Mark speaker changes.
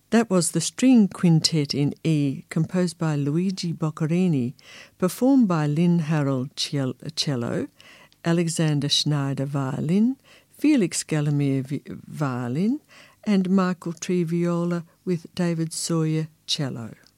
Speaker 1: That was the String Quintet in E, composed by Luigi Boccherini, performed by Lynn Harrell cello, Alexander Schneider violin, Felix Gallimere violin, and Michael Tree viola with David Sawyer cello.